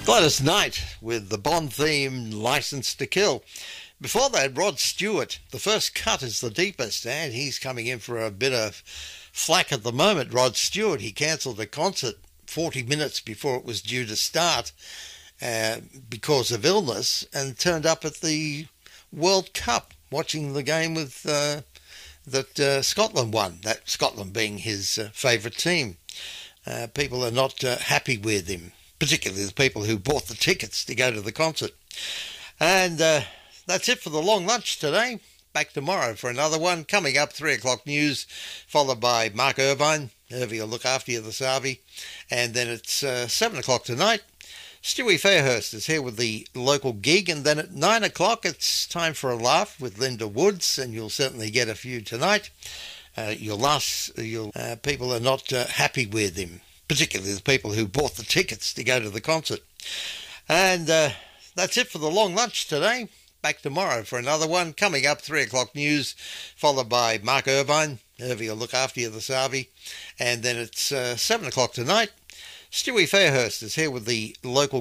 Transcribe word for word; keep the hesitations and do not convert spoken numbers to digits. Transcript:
Gladys Knight with the Bond theme License to Kill. Before that, Rod Stewart. The first cut is the deepest, and he's coming in for a bit of flack at the moment. Rod Stewart, he cancelled a concert forty minutes before it was due to start uh, because of illness, and turned up at the World Cup watching the game with uh, that uh, Scotland won, that Scotland being his uh, favourite team. Uh, people are not uh, happy with him, particularly the people who bought the tickets to go to the concert. And uh, that's it for the long lunch today. Back tomorrow for another one. Coming up, three o'clock news, followed by Mark Irvine. Irvine will look after you this Harvey. And then it's uh, seven o'clock tonight. Stewie Fairhurst is here with the local gig. And then at nine o'clock, it's time for a laugh with Linda Woods, and you'll certainly get a few tonight. Uh, you'll last, you'll, uh, people are not uh, happy with him, particularly the people who bought the tickets to go to the concert. And uh, that's it for the long lunch today. Back tomorrow for another one. Coming up, three o'clock news, followed by Mark Irvine. Irvine will look after you this Harvey. And then it's uh, seven o'clock tonight. Stewie Fairhurst is here with the local